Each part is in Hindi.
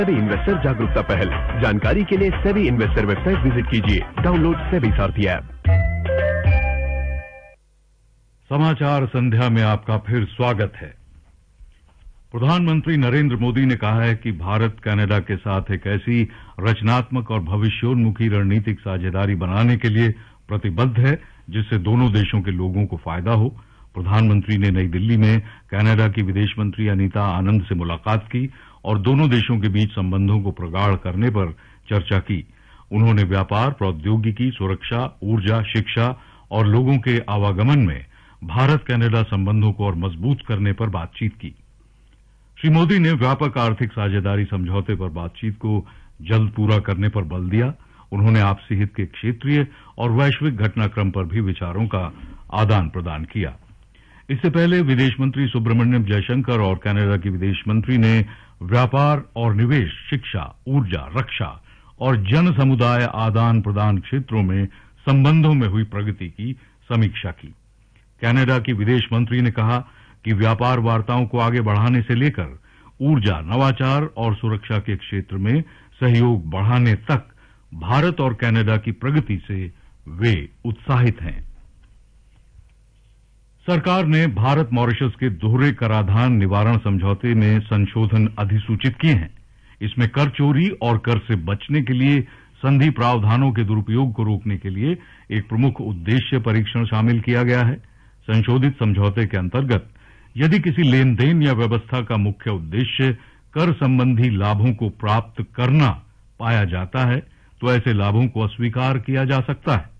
सेबी इन्वेस्टर जागरूकता पहल। जानकारी के लिए सेबी इन्वेस्टर वेबसाइट विजिट कीजिए। डाउनलोड सेबी सारथी ऐप। समाचार संध्या में आपका फिर स्वागत है। प्रधानमंत्री नरेंद्र मोदी ने कहा है कि भारत कनाडा के साथ एक ऐसी रचनात्मक और भविष्योन्मुखी रणनीतिक साझेदारी बनाने के लिए प्रतिबद्ध है जिससे दोनों देशों के लोगों को फायदा हो। प्रधानमंत्री ने नई दिल्ली में कनाडा की विदेश मंत्री अनीता आनंद से मुलाकात की और दोनों देशों के बीच संबंधों को प्रगाढ़ करने पर चर्चा की। उन्होंने व्यापार, प्रौद्योगिकी, सुरक्षा, ऊर्जा, शिक्षा और लोगों के आवागमन में भारत कनाडा संबंधों को और मजबूत करने पर बातचीत की। श्री मोदी ने व्यापक आर्थिक साझेदारी समझौते पर बातचीत को जल्द पूरा करने पर बल दिया। उन्होंने आपसी हित के क्षेत्रीय और वैश्विक घटनाक्रम पर भी विचारों का आदान प्रदान किया। इससे पहले विदेश मंत्री सुब्रमण्यम जयशंकर और कनाडा की विदेश मंत्री ने व्यापार और निवेश, शिक्षा, ऊर्जा, रक्षा और जन समुदाय आदान प्रदान क्षेत्रों में संबंधों में हुई प्रगति की समीक्षा की। कनाडा की विदेश मंत्री ने कहा कि व्यापार वार्ताओं को आगे बढ़ाने से लेकर ऊर्जा, नवाचार और सुरक्षा के क्षेत्र में सहयोग बढ़ाने तक भारत और कनाडा की प्रगति से वे उत्साहित हैं। सरकार ने भारत मॉरिशस के दोहरे कराधान निवारण समझौते में संशोधन अधिसूचित किए हैं। इसमें कर चोरी और कर से बचने के लिए संधि प्रावधानों के दुरुपयोग को रोकने के लिए एक प्रमुख उद्देश्य परीक्षण शामिल किया गया है। संशोधित समझौते के अंतर्गत यदि किसी लेन देन या व्यवस्था का मुख्य उद्देश्य कर संबंधी लाभों को प्राप्त करना पाया जाता है तो ऐसे लाभों को अस्वीकार किया जा सकता है।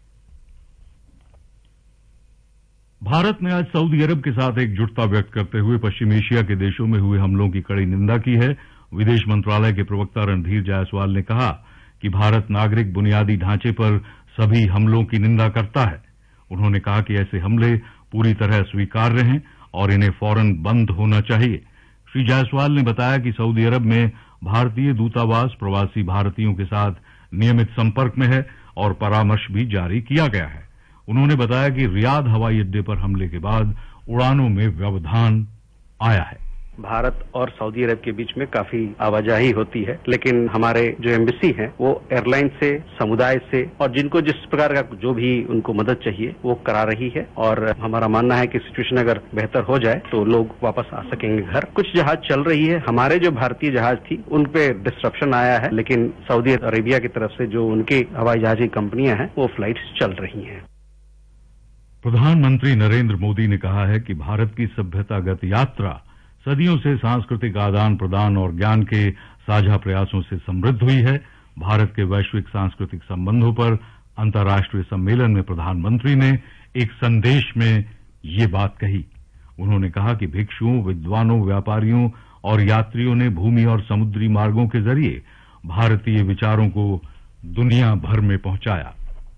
भारत ने आज सऊदी अरब के साथ एकजुटता व्यक्त करते हुए पश्चिम एशिया के देशों में हुए हमलों की कड़ी निंदा की है। विदेश मंत्रालय के प्रवक्ता रणधीर जायसवाल ने कहा कि भारत नागरिक बुनियादी ढांचे पर सभी हमलों की निंदा करता है। उन्होंने कहा कि ऐसे हमले पूरी तरह स्वीकार्य हैं और इन्हें फौरन बंद होना चाहिए। श्री जायसवाल ने बताया कि सऊदी अरब में भारतीय दूतावास प्रवासी भारतीयों के साथ नियमित संपर्क में है और परामर्श भी जारी किया गया है। उन्होंने बताया कि रियाद हवाई अड्डे पर हमले के बाद उड़ानों में व्यवधान आया है। भारत और सऊदी अरब के बीच में काफी आवाजाही होती है, लेकिन हमारे जो एम्बेसी है वो एयरलाइन से, समुदाय से और जिनको जिस प्रकार का जो भी उनको मदद चाहिए वो करा रही है। और हमारा मानना है कि सिचुएशन अगर बेहतर हो जाए तो लोग वापस आ सकेंगे घर। कुछ जहाज चल रही है, हमारे जो भारतीय जहाज थी उन पे डिस्ट्रप्शन आया है, लेकिन सऊदी अरेबिया की तरफ से जो उनकी हवाई जहाज की कंपनियां हैं वो फ्लाइट्स चल रही हैं। प्रधानमंत्री नरेंद्र मोदी ने कहा है कि भारत की सभ्यतागत यात्रा सदियों से सांस्कृतिक आदान प्रदान और ज्ञान के साझा प्रयासों से समृद्ध हुई है। भारत के वैश्विक सांस्कृतिक संबंधों पर अंतर्राष्ट्रीय सम्मेलन में प्रधानमंत्री ने एक संदेश में ये बात कही। उन्होंने कहा कि भिक्षुओं, विद्वानों, व्यापारियों और यात्रियों ने भूमि और समुद्री मार्गों के जरिए भारतीय विचारों को दुनिया भर में पहुंचाया।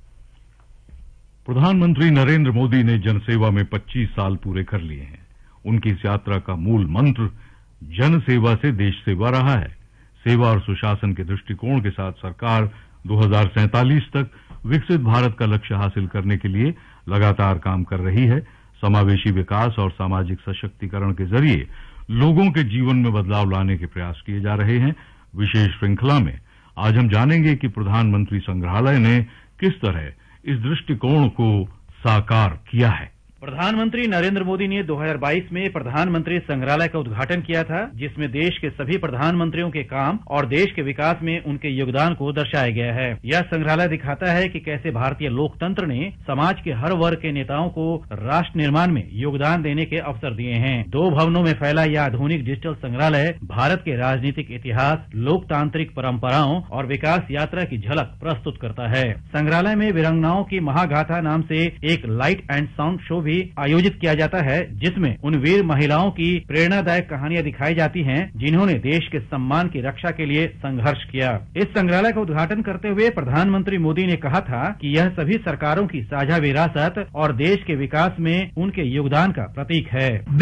प्रधानमंत्री नरेंद्र मोदी ने जनसेवा में 25 साल पूरे कर लिए हैं। उनकी इस यात्रा का मूल मंत्र जन सेवा से देश सेवा रहा है। सेवा और सुशासन के दृष्टिकोण के साथ सरकार 2047 तक विकसित भारत का लक्ष्य हासिल करने के लिए लगातार काम कर रही है। समावेशी विकास और सामाजिक सशक्तिकरण के जरिए लोगों के जीवन में बदलाव लाने के प्रयास किए जा रहे हैं। विशेष श्रृंखला में आज हम जानेंगे कि प्रधानमंत्री संग्रहालय ने किस तरह इस दृष्टिकोण को साकार किया है। प्रधानमंत्री नरेंद्र मोदी ने 2022 में प्रधानमंत्री संग्रहालय का उद्घाटन किया था, जिसमें देश के सभी प्रधानमंत्रियों के काम और देश के विकास में उनके योगदान को दर्शाया गया है। यह संग्रहालय दिखाता है कि कैसे भारतीय लोकतंत्र ने समाज के हर वर्ग के नेताओं को राष्ट्र निर्माण में योगदान देने के अवसर दिए हैं। 2 भवनों में फैला यह आधुनिक डिजिटल संग्रहालय भारत के राजनीतिक इतिहास, लोकतांत्रिक परंपराओं और विकास यात्रा की झलक प्रस्तुत करता है। संग्रहालय में वीरांगनाओं की महागाथा नाम से एक लाइट एंड साउंड शो आयोजित किया जाता है, जिसमें उन वीर महिलाओं की प्रेरणादायक कहानियां दिखाई जाती हैं जिन्होंने देश के सम्मान की रक्षा के लिए संघर्ष किया। इस संग्रहालय का उद्घाटन करते हुए प्रधानमंत्री मोदी ने कहा था कि यह सभी सरकारों की साझा विरासत और देश के विकास में उनके योगदान का प्रतीक है।